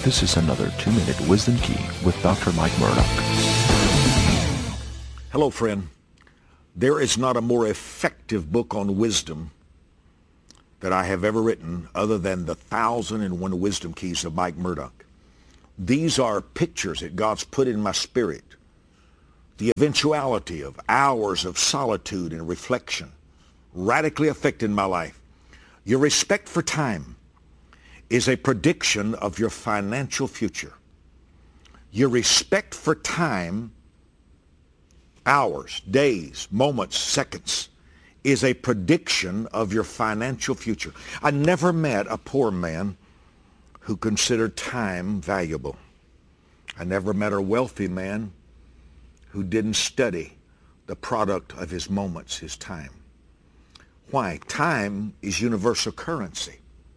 This is another 2-Minute Wisdom Key with Dr. Mike Murdock. Hello, friend. There is not a more effective book on wisdom that I have ever written other than the 1001 Wisdom Keys of Mike Murdock. These are pictures that God's put in my spirit. The eventuality of hours of solitude and reflection radically affected my life. Your respect for time is a prediction of your financial future. Your respect for time, hours, days, moments, seconds, is a prediction of your financial future. I never met a poor man who considered time valuable. I never met a wealthy man who didn't study the product of his moments, his time. Why? Time is universal currency.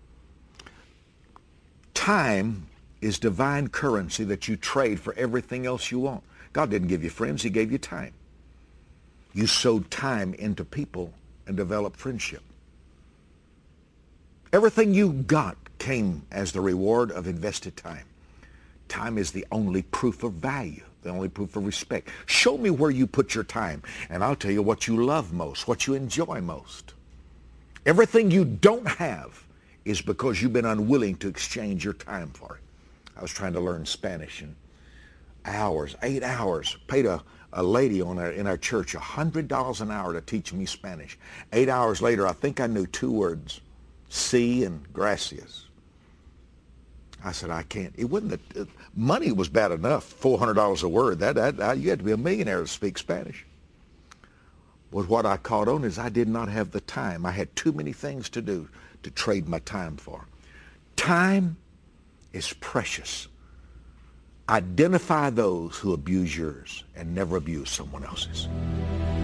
Time is divine currency that you trade for everything else you want. God didn't give you friends, he gave you time. You sowed time into people and developed friendship. Everything you got came as the reward of invested time. Time is the only proof of value, the only proof of respect. Show me where you put your time, and I'll tell you what you love most, what you enjoy most. Everything you don't have is because you've been unwilling to exchange your time for it. I was trying to learn Spanish in hours, 8 hours. Paid a lady in our church $100 an hour to teach me Spanish. 8 hours later, I think I knew 2 words, sí and gracias. I said, I can't. It wasn't money was bad enough, $400 a word. That you had to be a millionaire to speak Spanish. But what I caught on is I did not have the time. I had too many things to do to trade my time for. Time is precious. Identify those who abuse yours and never abuse someone else's.